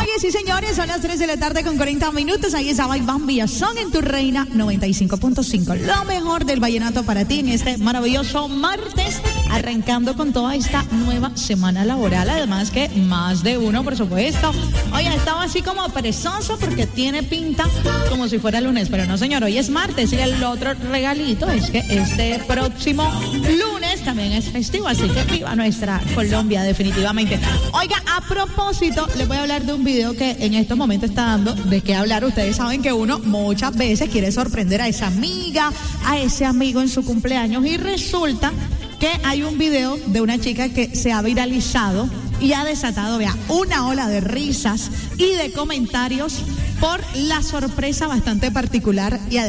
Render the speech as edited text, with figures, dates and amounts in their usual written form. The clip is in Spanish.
Oye, sí, señores, son las 3 de la tarde con 40 minutos. Ahí estaba Iván Villazón en Tu Reina 95.5. Lo mejor del vallenato para ti en este maravilloso martes, arrancando con toda esta nueva semana laboral. Además que más de uno, por supuesto. Oye, estaba así como perezoso porque tiene pinta como si fuera lunes. Pero no, señor, hoy es martes y el otro regalito es que este próximo lunes también es festivo. Así que viva nuestra Colombia, definitivamente. Oiga, a propósito, les voy a hablar de un video que en estos momentos está dando de qué hablar. Ustedes saben que uno muchas veces quiere sorprender a esa amiga, a ese amigo en su cumpleaños, y resulta que hay un video de una chica que se ha viralizado y ha desatado, vea, una ola de risas y de comentarios por la sorpresa bastante particular y además